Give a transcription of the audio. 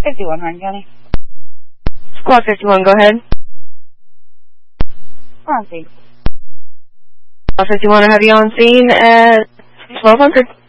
51 Hardin County. Squad 51, go ahead. On scene. Squad 51, I have you on scene at 1200.